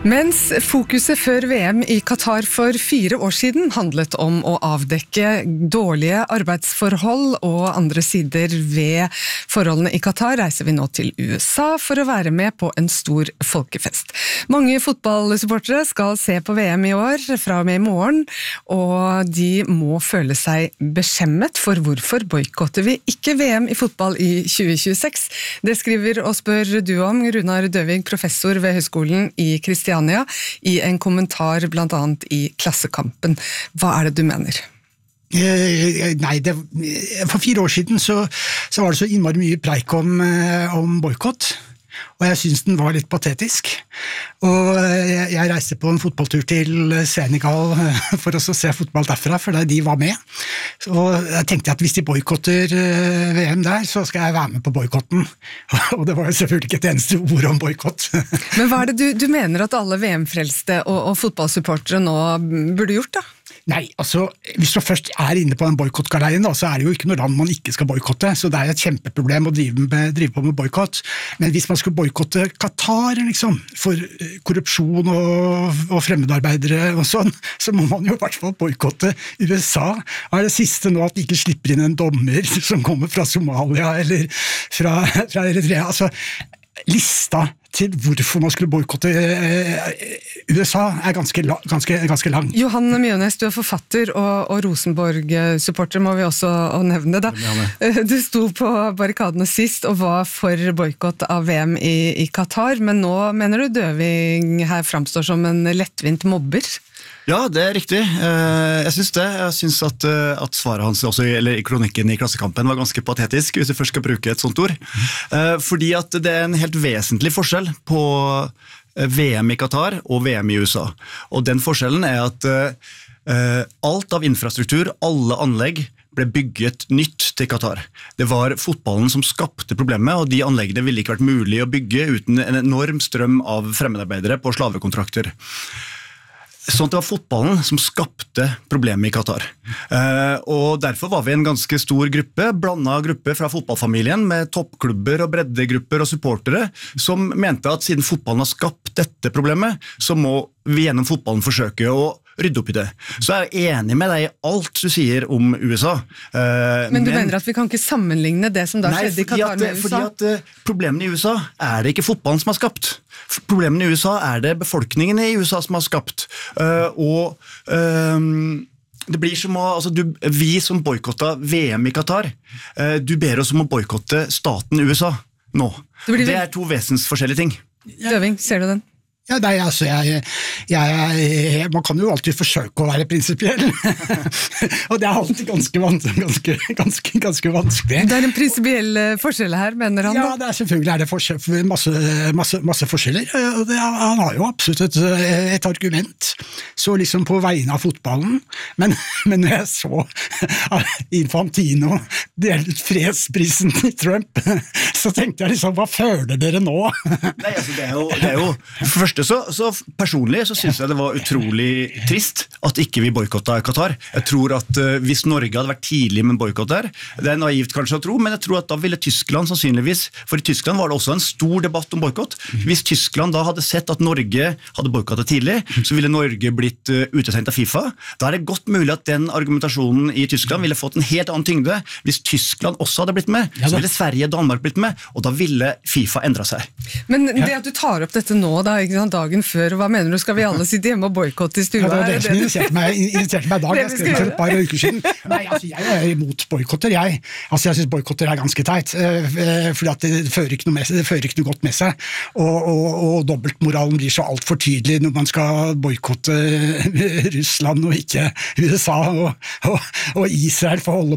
Mens fokuset før VM i Qatar for 4 år siden handlet om å avdekke dårlige arbeidsforhold og andre sider ved forholdene i Qatar, reiser vi nå til USA for å være med på en stor folkefest. Mange fotballsupportere skal se på VM i år fra og med i morgen, og de må føle seg beskjemmet, for hvorfor boykotter vi ikke VM i fotball i 2026? Det skriver og spør du om, Runar Døving, professor ved Høgskolen i Kristiania, i en kommentar blant annet i Klassekampen. Hva det du mener? Nei, for 4 år siden så var det så innmari mye preik om boykott, og jeg synes den var litt patetisk. Og jeg reiste på en fotballtur til Senegal for å se fotball derfra, for de var med. Og jeg tenkte at hvis de boykotter VM der, så skal jeg være med på boykotten. Og det var jo selvfølgelig ikke et eneste ord om boykott. Men hva det du mener at alle VM-frelste og fotballsupportere nå burde gjort da? Nei, altså, hvis du først inne på en boykottgaleien, så det jo ikke noe land man ikke skal boykotte, så det et kjempeproblem å drive på med boykott. Men hvis man skulle boykotte Qatar, liksom, for korrupsjon og fremmedarbeidere og sånn, så må man jo i hvert fall boykotte USA. Det siste nå at de ikke slipper inn en dommer som kommer fra Somalia eller fra Eritrea. Altså, lista til hvorfor man skulle boykotte USA ganske lang. Johan Mjønes, du forfatter og Rosenborg-supporter, må vi også nevne da. Du sto på barrikadene sist og var for boykott av VM i Qatar, men nå mener du Døving her fremstår som en lettvint mobber? Ja, det riktig. Jeg synes det. Jeg synes at svaret hans også, eller i kronikken i Klassekampen var ganske patetisk, hvis vi først skal bruke et sånt ord. Fordi at det en helt vesentlig forskjell på VM i Qatar og VM i USA. Og den forskjellen at alt av infrastruktur, alle anlegg, ble bygget nytt til Qatar. Det var fotballen som skapte problemet, og de anleggene ville ikke vært mulig å bygge uten en enorm strøm av fremmedarbeidere på slavekontrakter. Sånn at det var fotballen som skapte problemet i Qatar. Og derfor var vi en ganske stor gruppe, blandet gruppe fra fotballfamilien, med toppklubber og breddegrupper og supportere, som mente at siden fotballen har skapt dette problemet, så må vi gjennom fotballen forsøke å rydde opp i det. Så jeg enig med deg i alt du sier om USA. Men du mener at vi kan ikke sammenligne det som da skjedde i Qatar med USA? Fordi at problemene i USA det ikke fotballen som har skapt. Problemene i USA det befolkningen i USA som har skapt. Det blir som vi som boykottet VM i Qatar, du ber oss om å boykotte staten USA nå. Det 2 vesensforskjellige ting. Døving, ser du den? Ja, nei, altså, man kan jo alltid forsøke å være prinsipiell, og det alltid ganske vanskelig. Det en prinsipiell forskjell her, mener han da? Ja, selvfølgelig det masse forskjeller, og han har jo absolutt et argument, så liksom på vegne av fotballen, men når jeg så Infantino dele ut fredsprisen til Trump, så tenkte jeg liksom, hva føler dere nå? Nei, altså, det jo for først så personlig så synes jeg det var utrolig trist at ikke vi boykottet Qatar. Jeg tror at hvis Norge hadde vært tidlig med en boykott der, det naivt kanskje å tro, men jeg tror at da ville Tyskland sannsynligvis, for i Tyskland var det også en stor debatt om boykott. Hvis Tyskland da hadde sett at Norge hadde boykottet tidlig, så ville Norge blitt utestengt av FIFA. Da det godt mulig at den argumentasjonen i Tyskland ville fått en helt annen tyngde. Hvis Tyskland også hadde blitt med, så ville Sverige og Danmark blitt med, og da ville FIFA endre seg. Men det at du tar opp dette nå da, ikke sant, dagen før, hva mener du? Skal vi alle sitte hjemme og boykotte i stua? Ja, det var det som irriterte meg i dag. Jeg skrev for et par uker siden. Nei, altså, jeg imot boykotter, jeg. Altså, jeg synes boykotter ganske teit, fordi at det fører ikke noe godt med seg, og dobbeltmoralen blir så alt for tydelig når man skal boykotte Russland og ikke USA og Israel for å holde